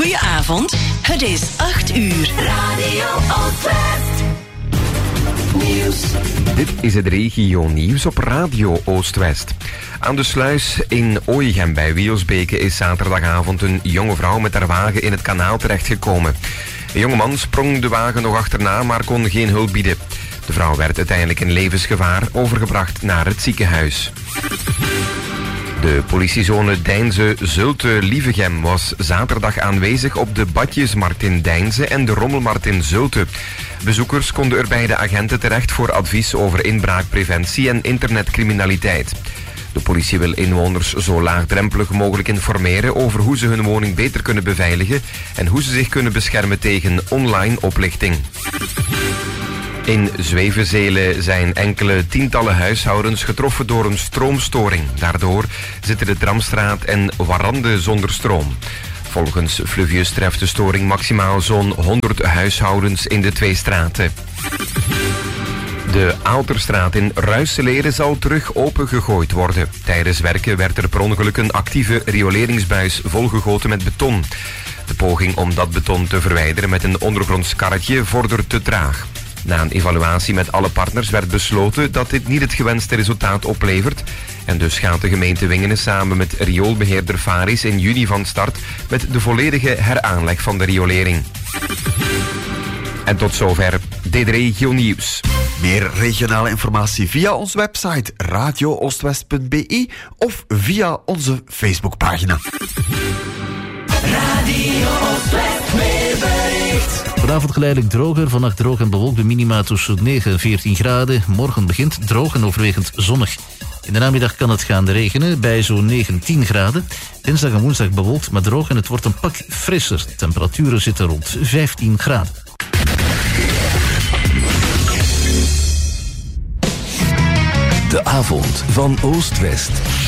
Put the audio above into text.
Goedenavond, het is 8 uur. Radio Oostwest. Nieuws. Dit is het regio-nieuws op Radio Oostwest. Aan de sluis in Ooigem bij Wielsbeke is zaterdagavond een jonge vrouw met haar wagen in het kanaal terechtgekomen. Een jongeman sprong de wagen nog achterna, maar kon geen hulp bieden. De vrouw werd uiteindelijk in levensgevaar overgebracht naar het ziekenhuis. De politiezone Deinze-Zulte-Lievegem was zaterdag aanwezig op de Badjesmarkt in Deinze en de Rommelmarkt in Zulte. Bezoekers konden er bij de agenten terecht voor advies over inbraakpreventie en internetcriminaliteit. De politie wil inwoners zo laagdrempelig mogelijk informeren over hoe ze hun woning beter kunnen beveiligen en hoe ze zich kunnen beschermen tegen online oplichting. In Zwevenzelen zijn enkele tientallen huishoudens getroffen door een stroomstoring. Daardoor zitten de Tramstraat en Warande zonder stroom. Volgens Fluvius treft de storing maximaal zo'n 100 huishoudens in de twee straten. De Aalterstraat in Ruisseleren zal terug opengegooid worden. Tijdens werken werd er per ongeluk een actieve rioleringsbuis volgegoten met beton. De poging om dat beton te verwijderen met een ondergronds karretje vordert te traag. Na een evaluatie met alle partners werd besloten dat dit niet het gewenste resultaat oplevert. En dus gaat de gemeente Wingenen samen met rioolbeheerder Faris in juni van start met de volledige heraanleg van de riolering. En tot zover dit regio nieuws. Meer regionale informatie via onze website radiooostwest.be of via onze Facebookpagina. Radio Oostwest weerbericht. Vanavond geleidelijk droger, vannacht droog en bewolkt, de minima tussen 9 en 14 graden. Morgen begint droog en overwegend zonnig. In de namiddag kan het gaan regenen bij zo'n 19 graden. Dinsdag en woensdag bewolkt, maar droog en het wordt een pak frisser. De temperaturen zitten rond 15 graden. De avond van Oost-West.